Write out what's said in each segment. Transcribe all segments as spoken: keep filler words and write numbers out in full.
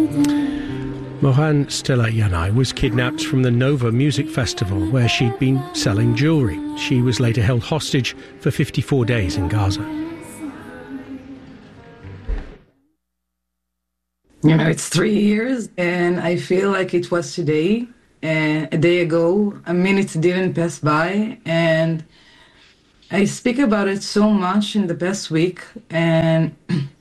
Mohan Stella Yanai was kidnapped from the Nova Music Festival where she'd been selling jewellery. She was later held hostage for fifty-four days in Gaza. You know, it's three years and I feel like it was today, and a day ago, a minute didn't pass by, and I speak about it so much in the past week, and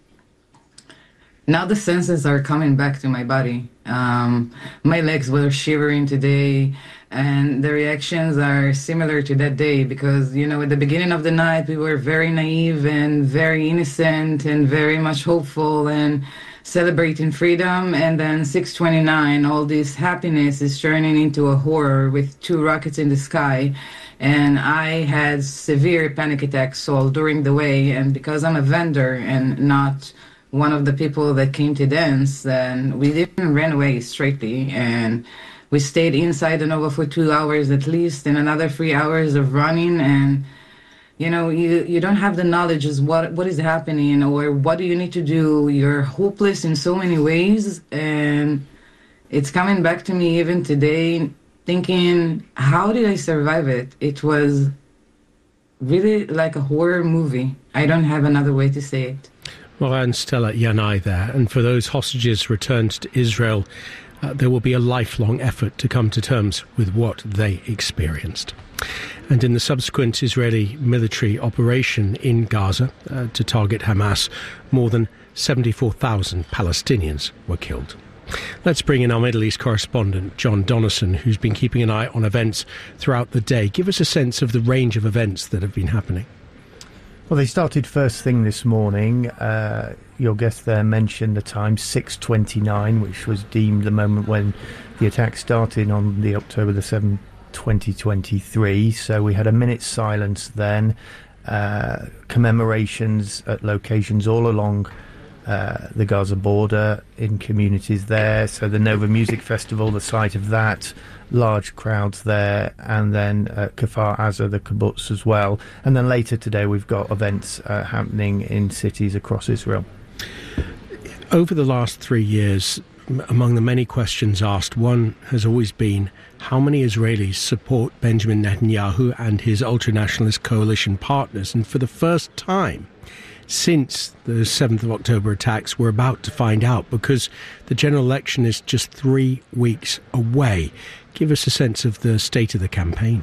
now the senses are coming back to my body. Um, my legs were shivering today, and the reactions are similar to that day because, you know, at the beginning of the night, we were very naive and very innocent and very much hopeful and celebrating freedom. And then six twenty-nine, all this happiness is turning into a horror with two rockets in the sky. And I had severe panic attacks all during the way. And because I'm a vendor and not one of the people that came to dance, and we didn't run away straightly, and we stayed inside the Nova for two hours at least, and another three hours of running. And you know, you you don't have the knowledge as what what is happening or what do you need to do. You're hopeless in so many ways, and it's coming back to me even today, thinking, how did I survive it? It was really like a horror movie. I don't have another way to say it. Mohan Stella Yanai there. And for those hostages returned to Israel, uh, there will be a lifelong effort to come to terms with what they experienced. And in the subsequent Israeli military operation in Gaza uh, to target Hamas, more than seventy-four thousand Palestinians were killed. Let's bring in our Middle East correspondent, John Donnison, who's been keeping an eye on events throughout the day. Give us a sense of the range of events that have been happening. Well, they started first thing this morning. Uh, your guest there mentioned the time, six twenty-nine, which was deemed the moment when the attack started on the October the seventh, twenty twenty-three. So we had a minute's silence then. Uh, commemorations at locations all along uh, the Gaza border in communities there. So the Nova Music Festival, the site of that, large crowds there, and then uh, Kfar Aza, the kibbutz as well. And then later today we've got events uh, happening in cities across Israel. Over the last three years, m- among the many questions asked, one has always been how many Israelis support Benjamin Netanyahu and his ultranationalist coalition partners. And for the first time since the seventh of October attacks, we're about to find out, because the general election is just three weeks away. Give us a sense of the state of the campaign.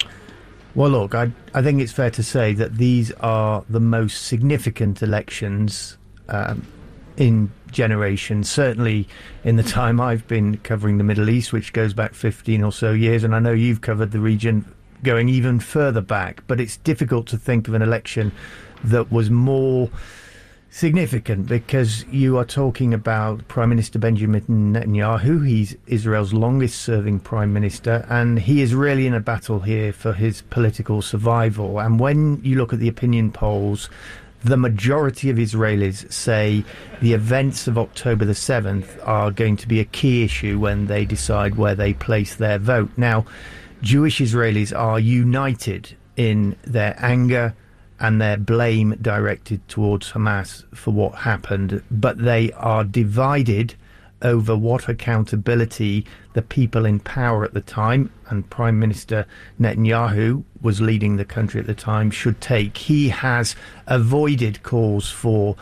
Well, look, I, I think it's fair to say that these are the most significant elections um, in generations, certainly in the time I've been covering the Middle East, which goes back fifteen or so years, and I know you've covered the region going even further back, but it's difficult to think of an election that was more significant, because you are talking about Prime Minister Benjamin Netanyahu. He's Israel's longest serving Prime Minister, and he is really in a battle here for his political survival. And when you look at the opinion polls, the majority of Israelis say the events of October the seventh are going to be a key issue when they decide where they place their vote. Now, Jewish Israelis are united in their anger and their blame directed towards Hamas for what happened, but they are divided over what accountability the people in power at the time, and Prime Minister Netanyahu was leading the country at the time, should take. He has avoided calls for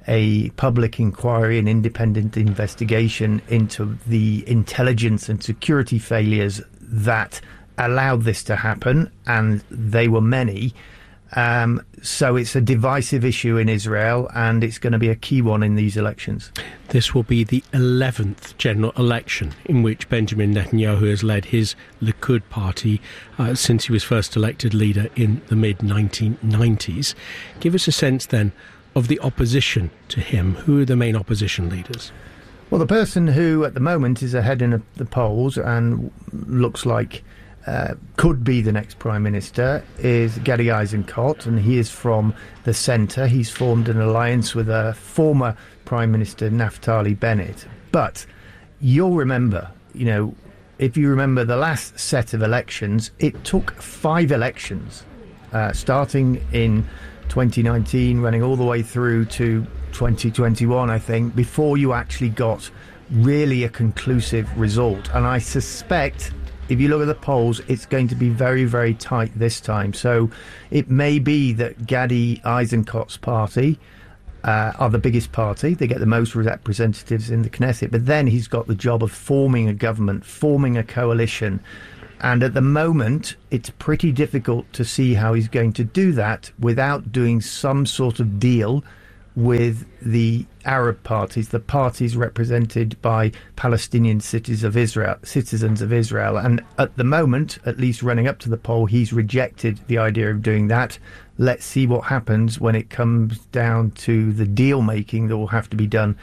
a public inquiry, an independent investigation into the intelligence and security failures that allowed this to happen, and they were many. Um, so it's a divisive issue in Israel, and it's going to be a key one in these elections. This will be the eleventh general election in which Benjamin Netanyahu has led his Likud party uh, since he was first elected leader in the mid nineteen nineties. Give us a sense then of the opposition to him. Who are the main opposition leaders? Well, the person who at the moment is ahead in the polls and looks like Uh, could be the next Prime Minister is Gadi Eisenkot, and he is from the centre. He's formed an alliance with a former Prime Minister, Naftali Bennett. But you'll remember, you know, if you remember the last set of elections, it took five elections, uh, starting in twenty nineteen, running all the way through to twenty twenty-one, I think, before you actually got really a conclusive result. And I suspect, if you look at the polls, it's going to be very, very tight this time. So it may be that Gadi Eisenkot's party uh, are the biggest party. They get the most representatives in the Knesset. But then he's got the job of forming a government, forming a coalition. And at the moment, it's pretty difficult to see how he's going to do that without doing some sort of deal with the Arab parties, the parties represented by Palestinian citizens of Israel, citizens of Israel. And at the moment, at least running up to the poll, he's rejected the idea of doing that. Let's see what happens when it comes down to the deal making that will have to be done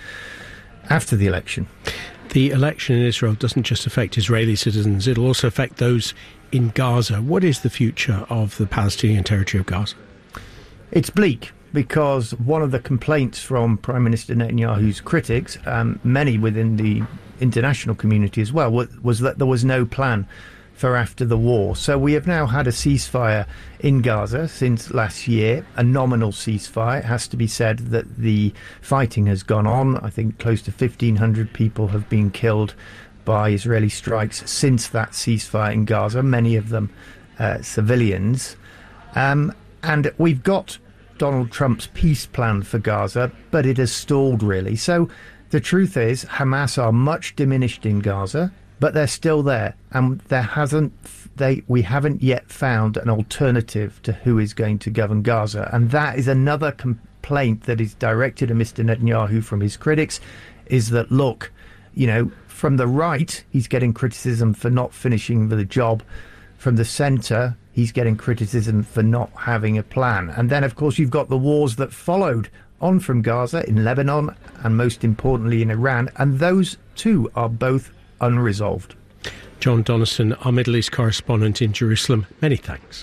after the election. The election in Israel doesn't just affect Israeli citizens, it'll also affect those in Gaza. What is the future of the Palestinian territory of Gaza? It's bleak, because one of the complaints from Prime Minister Netanyahu's critics, um, many within the international community as well, was, was that there was no plan for after the war. So we have now had a ceasefire in Gaza since last year, a nominal ceasefire. It has to be said that the fighting has gone on. I think close to fifteen hundred people have been killed by Israeli strikes since that ceasefire in Gaza, many of them uh, civilians. Um, and we've got Donald Trump's peace plan for Gaza, but it has stalled, really. So the truth is, Hamas are much diminished in Gaza, but they're still there, and there hasn't they we haven't yet found an alternative to who is going to govern Gaza. And that is another complaint that is directed at Mister Netanyahu from his critics, is that, look, you know, from the right, he's getting criticism for not finishing the job. From the centre, he's getting criticism for not having a plan. And then, of course, you've got the wars that followed on from Gaza in Lebanon and, most importantly, in Iran. And those, too, are both unresolved. John Donnison, our Middle East correspondent in Jerusalem, many thanks.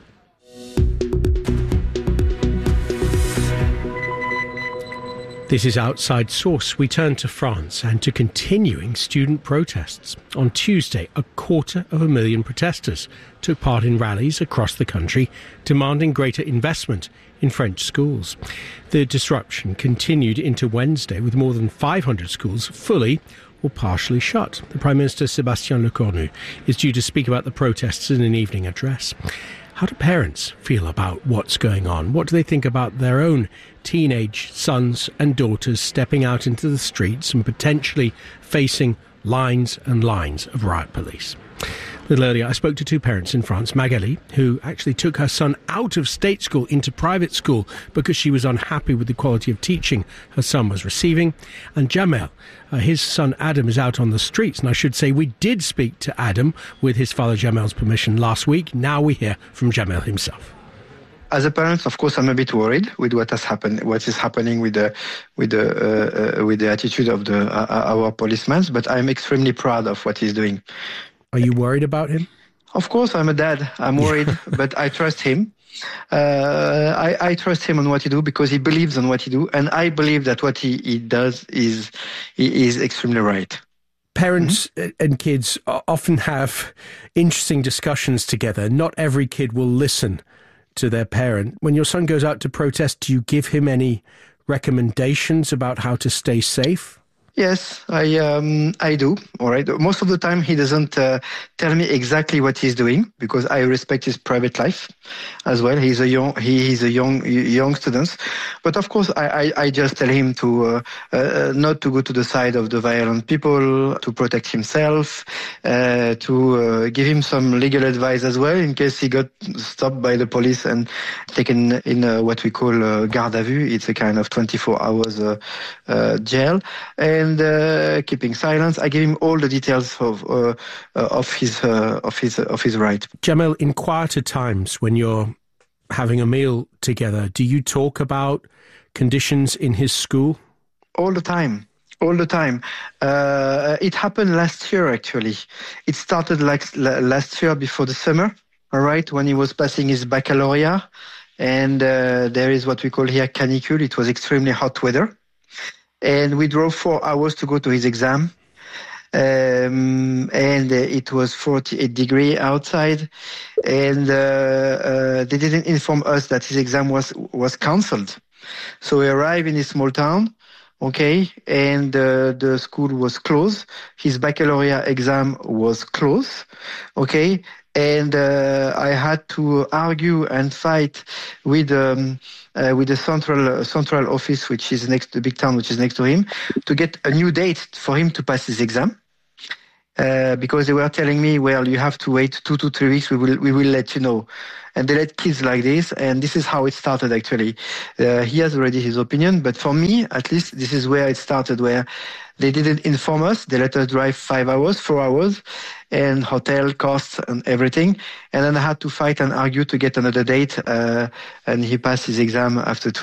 This is Outside Source. We turn to France and to continuing student protests. On Tuesday, a quarter of a million protesters took part in rallies across the country demanding greater investment in French schools. The disruption continued into Wednesday with more than five hundred schools fully or partially shut. The Prime Minister, Sébastien Lecornu, is due to speak about the protests in an evening address. How do parents feel about what's going on? What do they think about their own teenage sons and daughters stepping out into the streets and potentially facing lines and lines of riot police? A little earlier, I spoke to two parents in France, Magali, who actually took her son out of state school into private school because she was unhappy with the quality of teaching her son was receiving, and Jamel. Uh, his son Adam is out on the streets, and I should say we did speak to Adam with his father Jamel's permission last week. Now we hear from Jamel himself. As a parent, of course, I'm a bit worried with what has happened, what is happening with the with the uh, uh, with the attitude of the uh, our policemen. But I'm extremely proud of what he's doing. Are you worried about him? Of course, I'm a dad. I'm worried, but I trust him. Uh, I, I trust him on what he do because he believes on what he do, and I believe that what he, he does is he is extremely right. Parents mm-hmm. and kids often have interesting discussions together. Not every kid will listen to their parent. When your son goes out to protest, do you give him any recommendations about how to stay safe? Yes, I um, I do. All right. Most of the time, he doesn't uh, tell me exactly what he's doing because I respect his private life as well. He's a young he is a young young student, but of course, I, I, I just tell him to uh, uh, not to go to the side of the violent people, to protect himself, uh, to uh, give him some legal advice as well in case he got stopped by the police and taken in uh, what we call uh, garde à vue. It's a kind of twenty-four hours uh, uh, jail. And And uh, keeping silence, I give him all the details of uh, uh, of his uh, of his uh, of his right. Jamel, in quieter times when you're having a meal together, do you talk about conditions in his school? All the time, all the time. Uh, it happened last year. Actually, it started like last year before the summer. All right, when he was passing his baccalaureate, and uh, there is what we call here canicule. It was extremely hot weather. And we drove four hours to go to his exam. Um, and uh, it was forty-eight degrees outside. And uh, uh, they didn't inform us that his exam was, was cancelled. So he arrived in a small town, okay, and uh, the school was closed. His baccalaureate exam was closed, okay, and uh, I had to argue and fight with um, uh, with the central uh, central office, which is next to the big town, which is next to him, to get a new date for him to pass his exam. Uh, because they were telling me, well, you have to wait two to three weeks. We will, we will let you know. And they let kids like this, and this is how it started. Actually, uh, he has already his opinion, but for me, at least, this is where it started. Where they didn't inform us. They let us drive five hours, four hours, and hotel costs and everything. And then I had to fight and argue to get another date. Uh, and he passed his exam after two.